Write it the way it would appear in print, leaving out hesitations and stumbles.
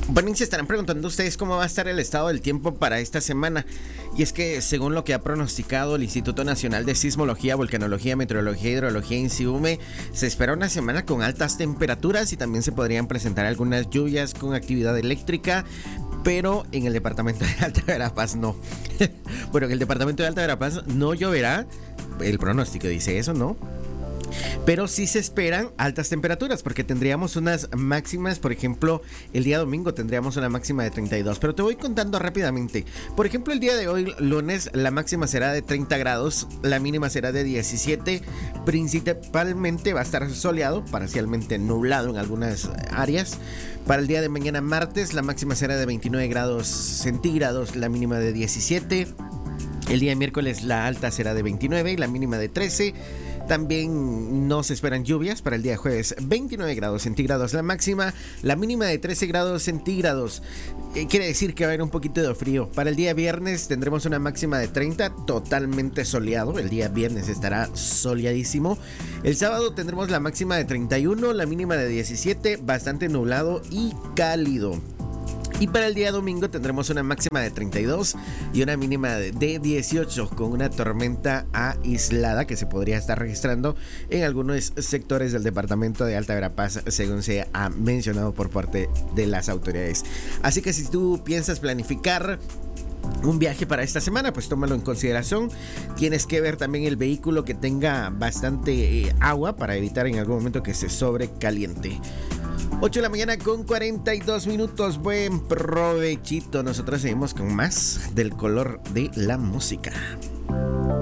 Bueno, y se estarán preguntando ustedes cómo va a estar el estado del tiempo para esta semana. Y es que según lo que ha pronosticado el Instituto Nacional de Sismología, Volcanología, Meteorología y Hidrología INSIUME, se espera una semana con altas temperaturas y también se podrían presentar algunas lluvias con actividad eléctrica, pero en el departamento de Alta Verapaz no. Bueno, en el departamento de Alta Verapaz no lloverá, el pronóstico dice eso, ¿no? Pero sí se esperan altas temperaturas porque tendríamos unas máximas, por ejemplo, el día domingo tendríamos una máxima de 32, pero te voy contando rápidamente. Por ejemplo, el día de hoy, lunes, la máxima será de 30 grados, la mínima será de 17, principalmente va a estar soleado, parcialmente nublado en algunas áreas. Para el día de mañana, martes, la máxima será de 29 grados centígrados, la mínima de 17. El día miércoles la alta será de 29 y la mínima de 13. También no se esperan lluvias para el día jueves, 29 grados centígrados la máxima, la mínima de 13 grados centígrados. Quiere decir que va a haber un poquito de frío. Para el día viernes tendremos una máxima de 30, totalmente soleado. El día viernes estará soleadísimo. El sábado tendremos la máxima de 31, la mínima de 17, bastante nublado y cálido. Y para el día domingo tendremos una máxima de 32 y una mínima de 18 con una tormenta aislada que se podría estar registrando en algunos sectores del departamento de Alta Verapaz, según se ha mencionado por parte de las autoridades. Así que si tú piensas planificar un viaje para esta semana, pues tómalo en consideración. Tienes que ver también el vehículo que tenga bastante agua para evitar en algún momento que se sobrecaliente. 8 de la mañana con 42 minutos. Buen provechito. Nosotros seguimos con más del color de la música.